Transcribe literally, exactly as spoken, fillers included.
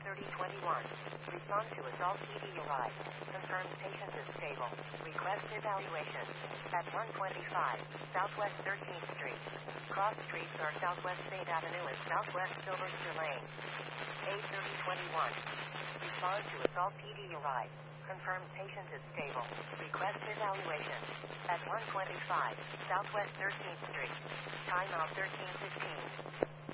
thirty twenty-one. Response to assault P D arrived. Confirms patient is stable. Request evaluation. At one twenty-five, Southwest thirteenth Street. Cross streets are Southwest State Avenue and Southwest Sylvester Lane. A thirty twenty-one. Response to assault P D arrived. Confirms patient is stable. Request evaluation. At one twenty-five, Southwest thirteenth Street. Timeout thirteen fifteen.